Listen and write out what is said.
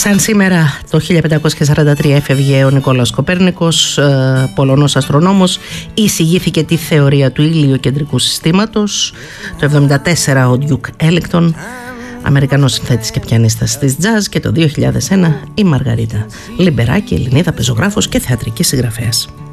Σαν σήμερα το 1543 έφευγε ο Νικόλαος Κοπέρνικος, Πολωνός αστρονόμος, εισηγήθηκε τη θεωρία του ηλιοκεντρικού συστήματος. Το 1974 ο Ντιούκ Έλιγκτον, Αμερικανός συνθέτης και πιανίστας της τζαζ, και το 2001 η Μαργαρίτα Λιμπεράκη, Ελληνίδα πεζογράφος και θεατρική συγγραφέας.